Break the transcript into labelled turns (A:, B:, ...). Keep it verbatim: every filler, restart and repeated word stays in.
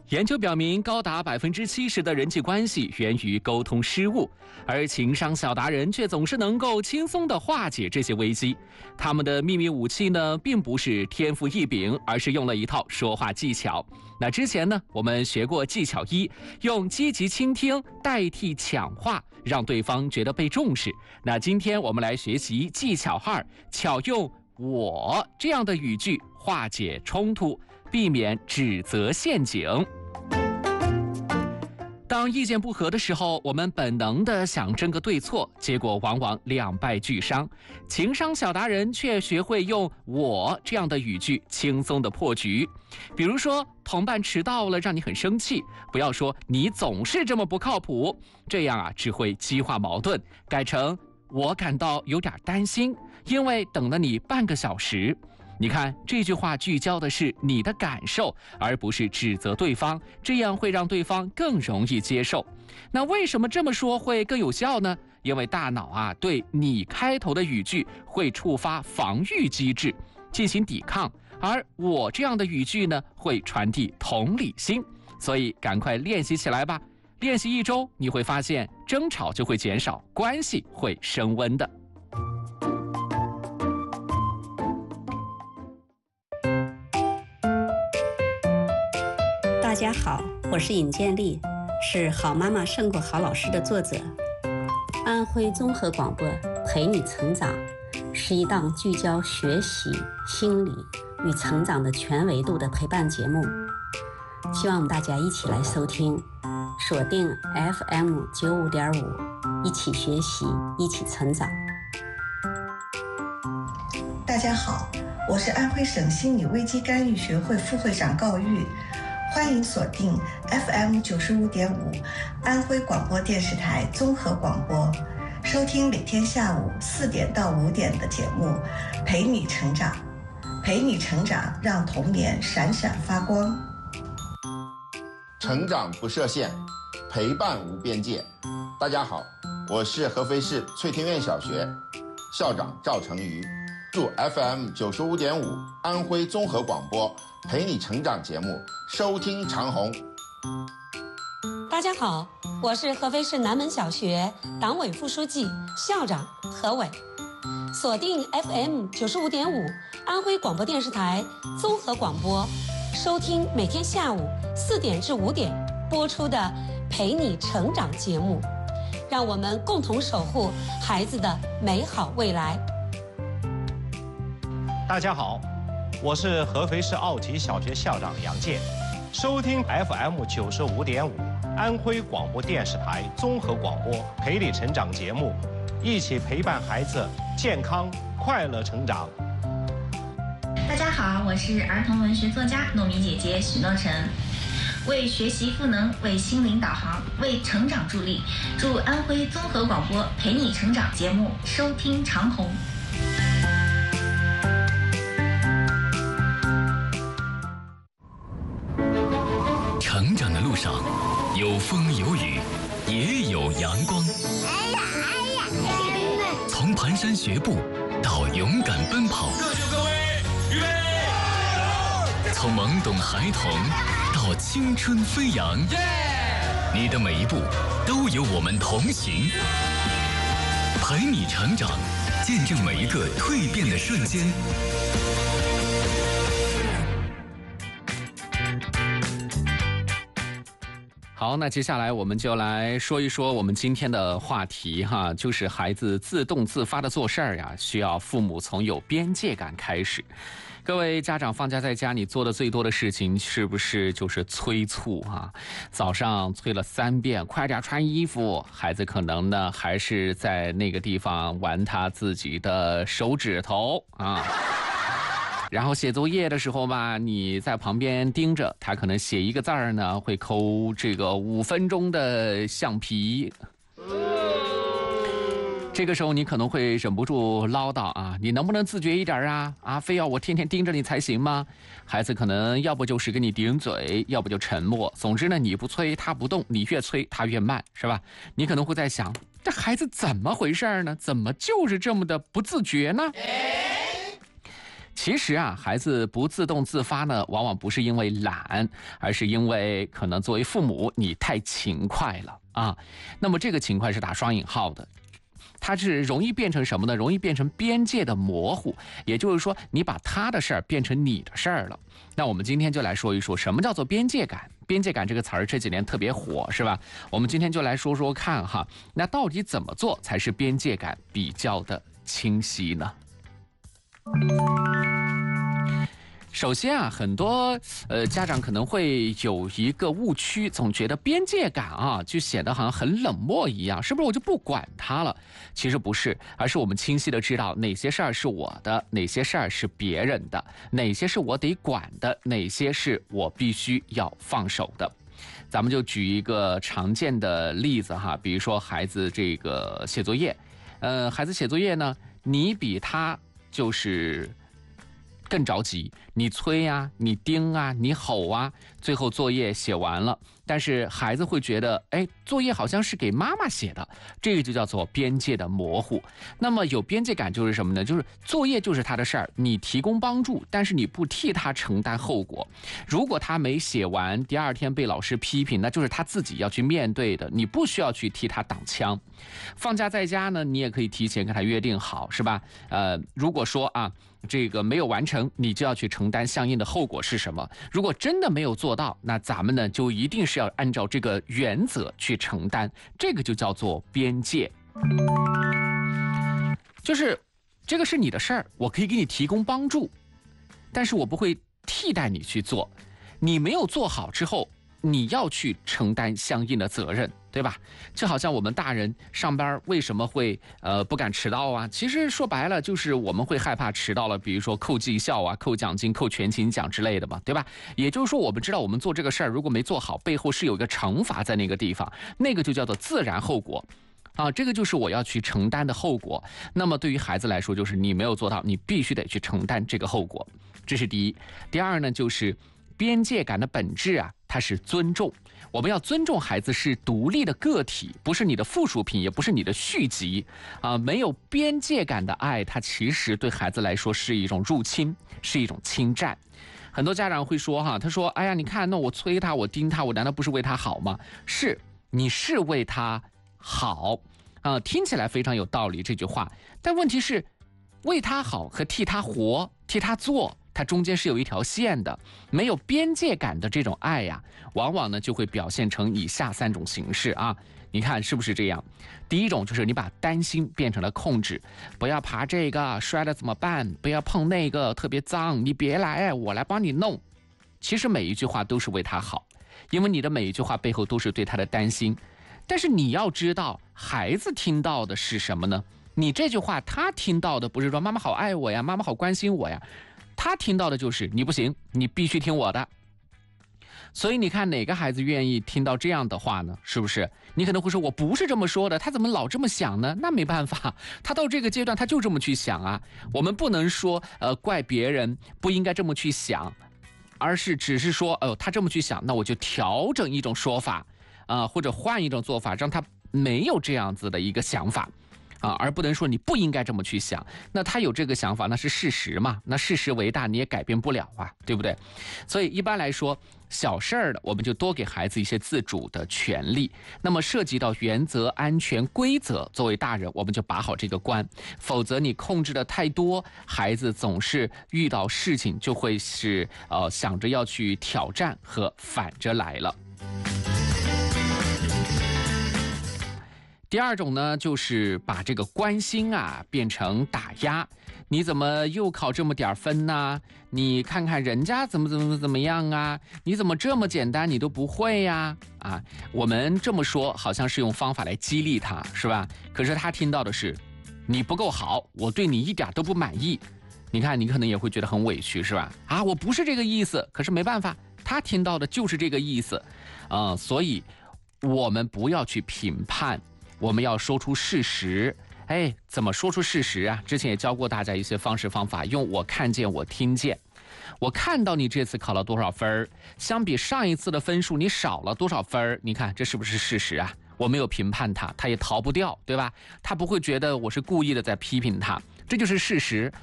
A: 研究表明，高达百分之七十的人际关系源于沟通失误，而情商小达人却总是能够轻松地化解这些危机。他们的秘密武器呢，并不是天赋异禀，而是用了一套说话技巧。那之前呢，我们学过技巧一，用积极倾听代替抢话，让对方觉得被重视。那今天我们来学习技巧二，巧用我这样的语句化解冲突，避免指责陷阱。当意见不合的时候，我们本能地想争个对错，结果往往两败俱伤。情商小达人却学会用我这样的语句轻松地破局。比如说，同伴迟到了让你很生气，不要说你总是这么不靠谱，这样啊只会激化矛盾，改成我感到有点担心，因为等了你半个小时。你看，这句话聚焦的是你的感受，而不是指责对方，这样会让对方更容易接受。那为什么这么说会更有效呢？因为大脑啊，对你开头的语句会触发防御机制，进行抵抗，而我这样的语句呢，会传递同理心。所以赶快练习起来吧，练习一周，你会发现争吵就会减少，关系会升温的。
B: 大家好，我是尹建莉，是好妈妈胜过好老师的作者。安徽综合广播陪你成长是一档聚焦学习、心理与成长的全维度的陪伴节目，希望大家一起来收听，锁定 F M 九五点五，一起学习，一起成长。
C: 大家好，我是安徽省心理危机干预学会副会长高玉。欢迎锁定 F M 九十五点五，安徽广播电视台综合广播，收听每天下午四点到五点的节目，陪你成长，陪你成长，让童年闪闪发光。
D: 成长不设限，陪伴无边界。大家好，我是合肥市翠天苑小学校长赵成瑜，祝 F M 九十五点五安徽综合广播陪你成长节目收听长虹。
E: 大家好，我是合肥市南门小学党委副书记、校长何伟。锁定 F M 九十五点五安徽广播电视台综合广播，收听每天下午四点至五点播出的陪你成长节目，让我们共同守护孩子的美好未来。
F: 大家好，我是合肥市奥体小学校长杨健，收听 F M 九十五点五安徽广播电视台综合广播陪你成长节目，一起陪伴孩子健康快乐成长。
G: 大家好，我是儿童文学作家糯米姐姐许诺晨，为学习赋能，为心灵导航，为成长助力，祝安徽综合广播陪你成长节目收听长虹。
H: 成长的路上，有风有雨，也有阳光。
I: 哎呀哎呀哎呀！
H: 从蹒跚学步到勇敢奔跑，
J: 各就各位，预备！
H: 从懵懂孩童到青春飞扬，你的每一步都有我们同行，陪你成长，见证每一个蜕变的瞬间。
A: 好，那接下来我们就来说一说我们今天的话题哈，就是孩子自动自发的做事儿呀，需要父母从有边界感开始。各位家长放假在家，你做的最多的事情是不是就是催促啊？早上催了三遍，快点穿衣服，孩子可能呢还是在那个地方玩他自己的手指头啊。然后写作业的时候吧，你在旁边盯着他，可能写一个字儿呢，会抠这个五分钟的橡皮。这个时候你可能会忍不住唠叨啊，你能不能自觉一点啊？啊，非要我天天盯着你才行吗？孩子可能要不就是跟你顶嘴，要不就沉默。总之呢，你不催他不动，你越催他越慢，是吧？你可能会在想，这孩子怎么回事呢？怎么就是这么的不自觉呢？ 其实啊，孩子不自动自发呢，往往不是因为懒，而是因为可能作为父母你太勤快了啊。那么这个勤快是打双引号的，它是容易变成什么呢？容易变成边界的模糊，也就是说，你把他的事儿变成你的事儿了。那我们今天就来说一说什么叫做边界感。边界感这个词儿这几年特别火，是吧？我们今天就来说说看哈，那到底怎么做才是边界感比较的清晰呢？首先啊，很多呃家长可能会有一个误区，总觉得边界感啊就显得好像很冷漠一样，是不是我就不管他了？其实不是，而是我们清晰的知道哪些事儿是我的，哪些事儿是别人的，哪些是我得管的，哪些是我必须要放手的。咱们就举一个常见的例子哈，比如说孩子这个写作业，呃，孩子写作业呢，你比他就是更着急，你催啊，你盯啊，你吼啊，最后作业写完了，但是孩子会觉得，哎，作业好像是给妈妈写的，这个就叫做边界的模糊。那么有边界感就是什么呢？就是作业就是他的事儿，你提供帮助，但是你不替他承担后果。如果他没写完，第二天被老师批评，那就是他自己要去面对的，你不需要去替他挡枪。放假在家呢，你也可以提前跟他约定好，是吧？呃，如果说啊，这个没有完成，你就要去承担相应的后果是什么？如果真的没有做到，那咱们呢就一定是要按照这个原则去承担，这个就叫做边界。就是这个是你的事儿，我可以给你提供帮助，但是我不会替代你去做。你没有做好之后，你要去承担相应的责任，对吧？就好像我们大人上班为什么会呃不敢迟到啊？其实说白了就是我们会害怕迟到了，比如说扣绩效啊、扣奖金、扣全勤奖之类的嘛，对吧？也就是说我们知道我们做这个事儿如果没做好，背后是有一个惩罚在那个地方，那个就叫做自然后果。啊，这个就是我要去承担的后果。那么对于孩子来说，就是你没有做到，你必须得去承担这个后果。这是第一。第二呢，就是边界感的本质啊，它是尊重。我们要尊重孩子是独立的个体，不是你的附属品，也不是你的续集啊。没有边界感的爱，它其实对孩子来说是一种入侵，是一种侵占。很多家长会说哈，他说：“哎呀，你看，那我催他，我盯他，我难道不是为他好吗？”是，你是为他好啊，听起来非常有道理这句话。但问题是，为他好和替他活、替他做，它中间是有一条线的。没有边界感的这种爱呀、啊，往往呢就会表现成以下三种形式啊。你看是不是这样？第一种就是你把担心变成了控制，不要爬这个，摔了怎么办？不要碰那个，特别脏，你别来，我来帮你弄。其实每一句话都是为他好，因为你的每一句话背后都是对他的担心。但是你要知道，孩子听到的是什么呢？你这句话他听到的不是说妈妈好爱我呀，妈妈好关心我呀，他听到的就是你不行，你必须听我的。所以你看哪个孩子愿意听到这样的话呢？是不是？你可能会说我不是这么说的，他怎么老这么想呢？那没办法，他到这个阶段他就这么去想啊。我们不能说呃怪别人不应该这么去想，而是只是说哦、呃、他这么去想，那我就调整一种说法啊、呃，或者换一种做法，让他没有这样子的一个想法。啊，而不能说你不应该这么去想。那他有这个想法，那是事实嘛？那事实为大，你也改变不了啊，对不对？所以一般来说，小事儿的我们就多给孩子一些自主的权利。那么涉及到原则、安全、规则，作为大人我们就把好这个关。否则你控制的太多，孩子总是遇到事情就会是呃想着要去挑战和反着来了。第二种呢，就是把这个关心啊变成打压。你怎么又考这么点分呢？你看看人家怎么怎么怎么样啊？你怎么这么简单你都不会呀？啊，我们这么说好像是用方法来激励他，是吧？可是他听到的是你不够好，我对你一点都不满意。你看你可能也会觉得很委屈，是吧？啊，我不是这个意思，可是没办法，他听到的就是这个意思啊、呃，所以我们不要去评判，我们要说出事实。哎，怎么说出事实啊？之前也教过大家一些方式方法，用我看见我听见。我看到你这次考了多少分，相比上一次的分数你少了多少分，你看这是不是事实啊？我没有评判他，他也逃不掉，对吧？他不会觉得我是故意的在批评他，这就是事实。